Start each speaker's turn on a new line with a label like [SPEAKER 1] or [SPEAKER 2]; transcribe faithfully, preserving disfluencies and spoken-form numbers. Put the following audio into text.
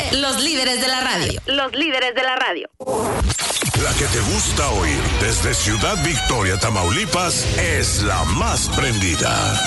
[SPEAKER 1] los líderes de la radio. Los líderes de la radio.
[SPEAKER 2] La que te gusta oír desde Ciudad Victoria, Tamaulipas, es la más prendida.